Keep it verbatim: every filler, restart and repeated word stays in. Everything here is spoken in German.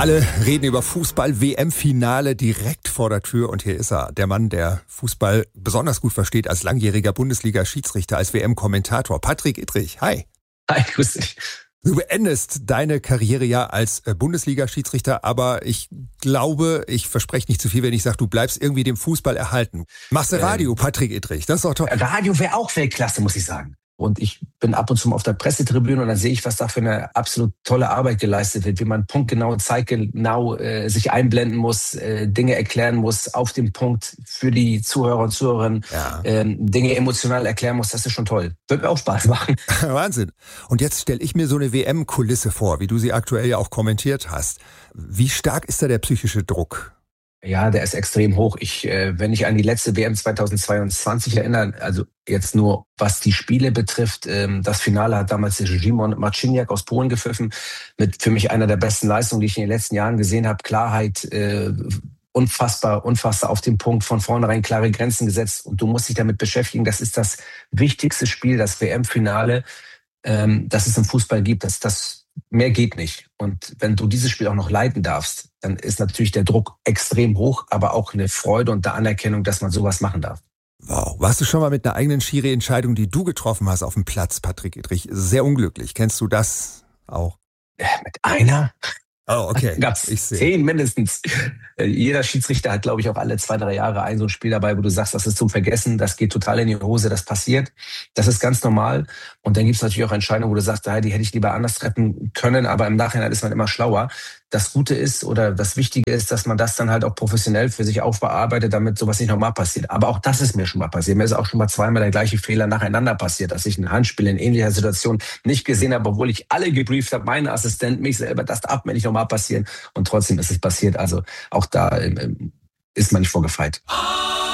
Alle reden über Fußball-W M-Finale direkt vor der Tür und hier ist er, der Mann, der Fußball besonders gut versteht als langjähriger Bundesliga-Schiedsrichter, als W M-Kommentator. Patrick Ittrich, hi. Hi, grüß dich. Du beendest deine Karriere ja als Bundesliga-Schiedsrichter, aber ich glaube, ich verspreche nicht zu viel, wenn ich sage, du bleibst irgendwie dem Fußball erhalten. Machst du Radio, ähm, Patrick Ittrich, das ist doch toll. Radio wäre auch Weltklasse, muss ich sagen. Und ich bin ab und zu mal auf der Pressetribüne und dann sehe ich, was da für eine absolut tolle Arbeit geleistet wird, wie man punktgenau, zeitgenau äh, sich einblenden muss, äh, Dinge erklären muss, auf dem Punkt für die Zuhörer und Zuhörerinnen, ja. äh, Dinge emotional erklären muss. Das ist schon toll. Wird mir auch Spaß machen. Wahnsinn. Und jetzt stelle ich mir so eine W M-Kulisse vor, wie du sie aktuell ja auch kommentiert hast. Wie stark ist da der psychische Druck? Ja, der ist extrem hoch. Ich, äh, wenn ich an die letzte W M zweitausendzweiundzwanzig erinnere, also jetzt nur was die Spiele betrifft, ähm, das Finale hat damals der Szymon Marciniak aus Polen gepfiffen, mit für mich einer der besten Leistungen, die ich in den letzten Jahren gesehen habe. Klarheit, äh, unfassbar, unfassbar auf den Punkt, von vornherein klare Grenzen gesetzt und du musst dich damit beschäftigen. Das ist das wichtigste Spiel, das W M-Finale, ähm, das es im Fußball gibt. Das, das mehr geht nicht. Und wenn du dieses Spiel auch noch leiten darfst, dann ist natürlich der Druck extrem hoch, aber auch eine Freude und eine Anerkennung, dass man sowas machen darf. Wow. Warst du schon mal mit einer eigenen Schiri-Entscheidung, die du getroffen hast, auf dem Platz, Patrick Ittrich? Sehr unglücklich. Kennst du das auch? Äh, mit einer? Oh, okay. Gab's zehn mindestens. Jeder Schiedsrichter hat, glaube ich, auch alle zwei, drei Jahre ein so ein Spiel dabei, wo du sagst, das ist zum Vergessen, das geht total in die Hose, das passiert. Das ist ganz normal. Und dann gibt's natürlich auch Entscheidungen, wo du sagst, die hätte ich lieber anders treffen können, aber im Nachhinein ist man immer schlauer. Das Gute ist oder das Wichtige ist, dass man das dann halt auch professionell für sich aufbearbeitet, damit sowas nicht nochmal passiert. Aber auch das ist mir schon mal passiert. Mir ist auch schon mal zweimal der gleiche Fehler nacheinander passiert, dass ich ein Handspiel in ähnlicher Situation nicht gesehen habe, obwohl ich alle gebrieft habe, meine Assistenten, mich selber, das darf mir nicht nochmal passieren. Und trotzdem ist es passiert. Also auch da ähm, ist man nicht vorgefeit.